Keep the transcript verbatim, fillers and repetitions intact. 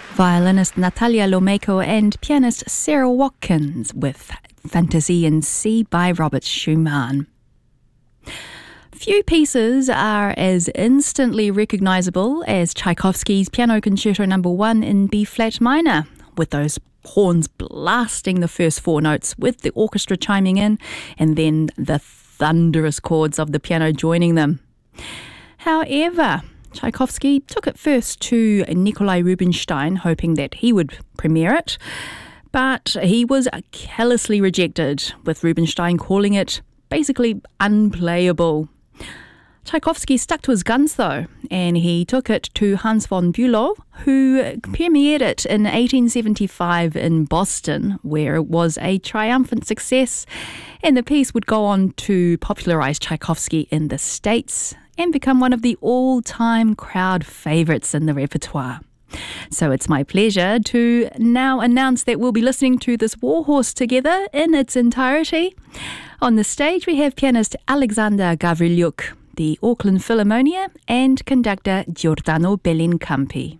Violinist Natalia Lomeko and pianist Sarah Watkins with Fantasy in C by Robert Schumann. Few pieces are as instantly recognisable as Tchaikovsky's Piano Concerto number one in B-flat minor, with those horns blasting the first four notes with the orchestra chiming in and then the thunderous chords of the piano joining them. However, Tchaikovsky took it first to Nikolai Rubinstein, hoping that he would premiere it, but he was callously rejected, with Rubinstein calling it basically unplayable. Tchaikovsky stuck to his guns though, and he took it to Hans von Bülow, who premiered it in eighteen seventy-five in Boston, where it was a triumphant success, and the piece would go on to popularise Tchaikovsky in the States and become one of the all-time crowd favourites in the repertoire. So it's my pleasure to now announce that we'll be listening to this Warhorse together in its entirety. On the stage we have pianist Alexander Gavrilyuk, the Auckland Philharmonia, and conductor Giordano Bellincampi.